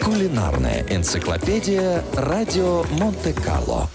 Кулинарная энциклопедия «Радио Монте-Карло».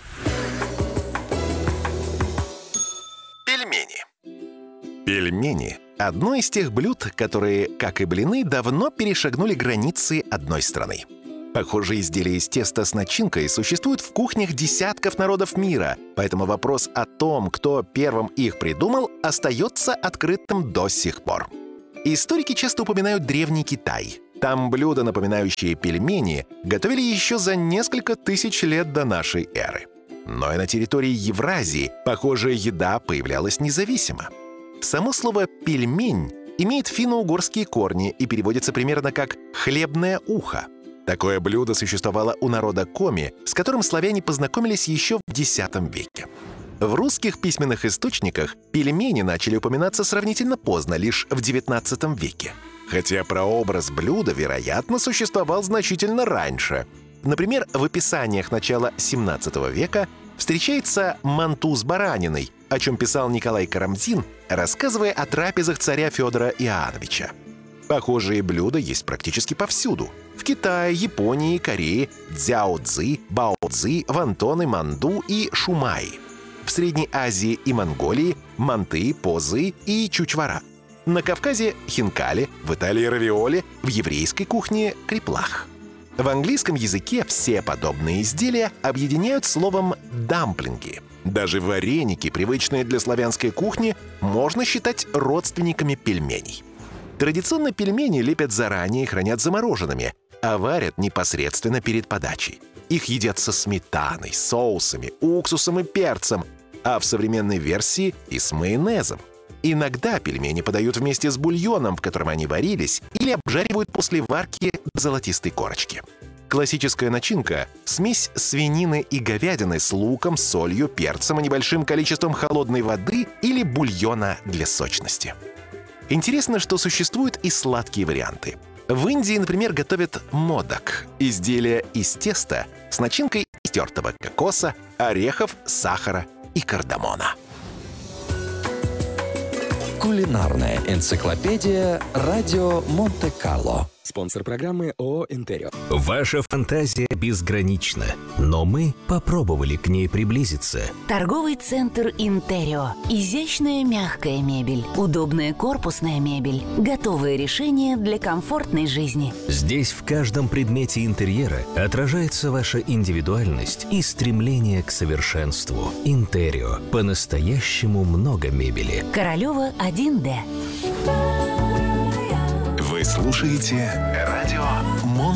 Пельмени – одно из тех блюд, которые, как и блины, давно перешагнули границы одной страны. Похожие изделия из теста с начинкой существуют в кухнях десятков народов мира, поэтому вопрос о том, кто первым их придумал, остается открытым до сих пор. Историки часто упоминают Древний Китай. Там блюда, напоминающие пельмени, готовили еще за несколько тысяч лет до нашей эры. Но и на территории Евразии похожая еда появлялась независимо. Само слово «пельмень» имеет финно-угорские корни и переводится примерно как «хлебное ухо». Такое блюдо существовало у народа коми, с которым славяне познакомились еще в X веке. В русских письменных источниках пельмени начали упоминаться сравнительно поздно, лишь в XIX веке. Хотя прообраз блюда, вероятно, существовал значительно раньше. Например, в описаниях начала XVII века встречается манту с бараниной, о чем писал Николай Карамзин, рассказывая о трапезах царя Федора Иоанновича. Похожие блюда есть практически повсюду. В Китае, Японии, Корее дзяо-цзы, бао-цзы, вантоны, манду и шумай. В Средней Азии и Монголии манты, позы и чучвара. На Кавказе хинкали, в Италии равиоли, в еврейской кухне криплах. В английском языке все подобные изделия объединяют словом «дамплинги». Даже вареники, привычные для славянской кухни, можно считать родственниками пельменей. Традиционно пельмени лепят заранее и хранят замороженными, а варят непосредственно перед подачей. Их едят со сметаной, соусами, уксусом и перцем, а в современной версии и с майонезом. Иногда пельмени подают вместе с бульоном, в котором они варились, или обжаривают после варки до золотистой корочки. Классическая начинка – смесь свинины и говядины с луком, солью, перцем и небольшим количеством холодной воды или бульона для сочности. Интересно, что существуют и сладкие варианты. В Индии, например, готовят модак – изделие из теста с начинкой из тертого кокоса, орехов, сахара и кардамона. Кулинарная энциклопедия «Радио Монте-Карло». Спонсор программы ООО «Интерио». Ваша фантазия безгранична, но мы попробовали к ней приблизиться. Торговый центр «Интерио». Изящная мягкая мебель, удобная корпусная мебель, готовые решения для комфортной жизни. Здесь в каждом предмете интерьера отражается ваша индивидуальность и стремление к совершенству. «Интерио». По-настоящему много мебели. Королева 1Д. Вы слушаете радио